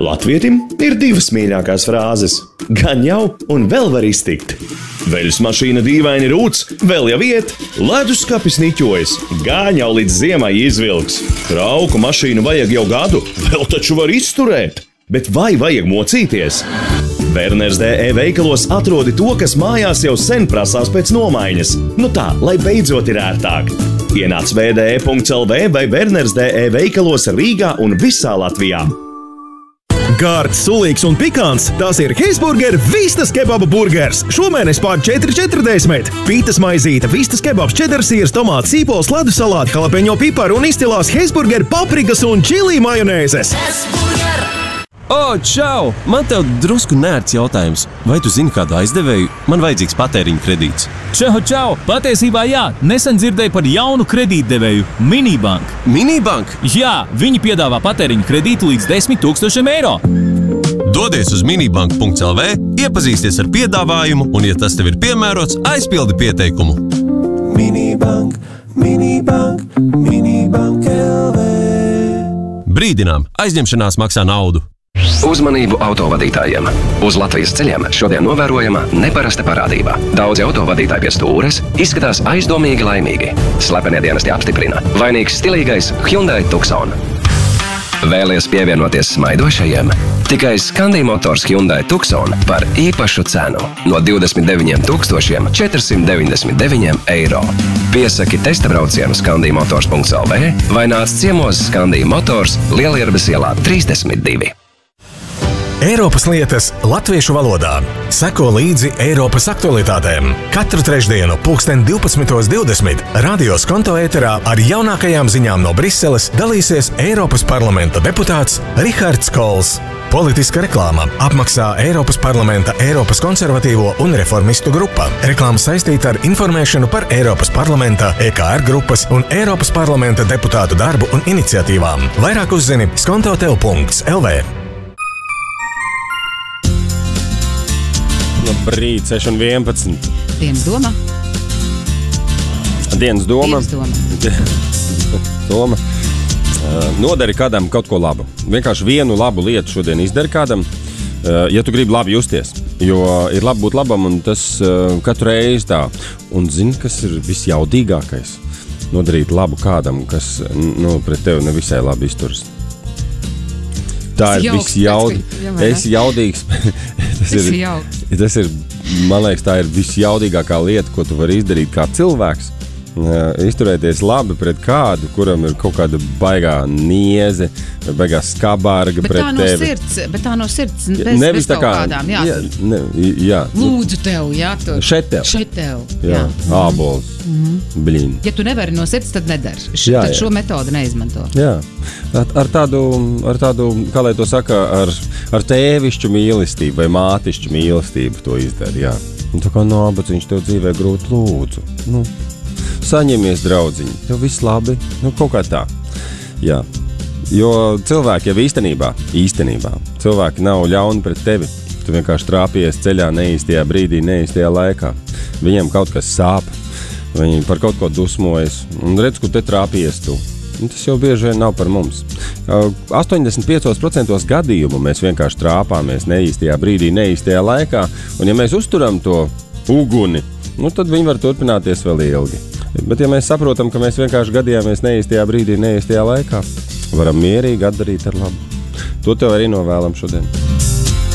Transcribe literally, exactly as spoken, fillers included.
Latvietim ir divas mīļākās frāzes – gan jau un vēl var iztikt. Veļas mašīna dīvaini rūc, vēl jau iet, leduskapis niķojas, gan jau līdz ziemai izvilks. Trauku mašīnu vajag jau gadu, vēl taču var izturēt. Bet vai vajag mocīties? Werners dot e veikalos atrodi to, kas mājās jau sen prasās pēc nomaiņas. Nu tā, lai beidzot ir ērtāk. Ienāc v d e punkts l v vai Werners dot e veikalos Rīgā un visā Latvijā. Gārds, sulīgs un pikants, tās ir Heisburger Vistas kebaba burgers. Šomēnes pār četri četrdesmit. Pītas maizīte, vistas kebabs, čedersīrs, tomāts, sīpols, ledus salāti, jalapeņo piparu un izcilās Heisburger paprikas un čili majonēzes. O, čau! Man tev drusku nērts jautājums. Vai tu zini kādu aizdevēju? Man vajadzīgs patēriņa kredīts. Čau, čau! Patiesībā jā, nesen dzirdēju par jaunu kredītdevēju – Minibank. Minibank? Jā, viņi piedāvā patēriņa kredītu līdz desmit tūkstošiem eiro. Dodies uz minibank punkts l v, iepazīsties ar piedāvājumu un, ja tas tev ir piemērots, aizpildi pieteikumu. Minibank, Minibank, Minibank L V. Brīdinām, aizņemšanās maksā naudu. Uzmanību autovadītājiem! Uz Latvijas ceļiem šodien novērojama neparasta parādība. Daudzi autovadītāji pie stūres izskatās aizdomīgi laimīgi. Slepenie dienesti apstiprina. Vainīgs stilīgais Hyundai Tucson. Vēlies pievienoties smaidošajiem? Tikai Scandi Motors Hyundai Tucson par īpašu cenu no divdesmit deviņiem tūkstošiem četrsimt deviņdesmit deviņiem eiro. Piesaki testa braucienu scandi motors punkts l v vai nāc ciemos Scandi Motors Lielierbes ielā trīsdesmit divi. Eiropas lietas latviešu valodā. Seko līdzi Eiropas aktualitātēm. Katru trešdienu pulksten divpadsmitos divdesmit radio Skonto ēterā ar jaunākajām ziņām no Briseles dalīsies Eiropas parlamenta deputāts Rihards Kols. Politiska reklāma apmaksā Eiropas parlamenta Eiropas konservatīvo un reformistu grupa. Reklāma saistīta ar informēšanu par Eiropas parlamenta, E K R grupas un Eiropas parlamenta deputātu darbu un iniciatīvām. Vairāk uzzini skontotel punkts l v. Labrīt, seši un vienpadsmit. Dienas doma. Dienas doma. Dienas doma. doma. Nodari kādam kaut ko labu. Vienkārši vienu labu lietu šodien izdari kādam, ja tu gribi labi justies. Jo ir labi būt labam un tas katru reizi tā. Un zini, kas ir visjaudīgākais? Nodarīt labu kādam, kas nu, pret tevi nevisai labi izturas. Tā ir visjaudīgākais. Es jaudīgs. Tas ir, tas ir, man liekas, tā ir visjaudīgākā lieta, ko tu vari izdarīt kā cilvēks. Uh, izturēties labi pret kādu, kuram ir kaut kāda baigā nieze, baigā skabārga bet pret tā no tevi. Sirds, bet tā no sirds, bez, Nevis bez tā kaut kā, kādām, jā. jā, ne, jā. Lūdzu tev, jā, tur. Šeit tev. Šeit tev, jā. jā. Ābols, mm-hmm. blīn. Ja tu nevari no sirds, tad nedari. Š, jā, tad jā. šo metodu neizmanto. Jā, ar, ar, tādu, ar tādu, kā lai to saka, ar, ar tēvišķu mīlestību vai mātišķu mīlestību to izdara, jā. Un tā kā nābaciņš tev dzīvē grūti lūdzu, nu. Saņemies, draudziņi, tev viss labi, nu kaut kā tā. Jā, jo cilvēki jau īstenībā, īstenībā, cilvēki nav ļauni pret tevi. Tu vienkārši trāpies ceļā neīstajā brīdī, neīstajā laikā. Viņiem kaut kas sāp, viņi par kaut ko dusmojas, un redz, kur te trāpies tu. Un tas jau bieži vien nav par mums. astoņdesmit piecos procentos gadījumu mēs vienkārši trāpāmies neīstajā brīdī, neīstajā laikā, un ja mēs uzturam to uguni, nu tad viņi var turpināties vēl ilgi. Bet ja mēs saprotam, ka mēs vienkārši gadījāmies neīstajā brīdī, neīstajā laikā, varam mierīgi atdarīt ar labu. To tev arī novēlam šodien.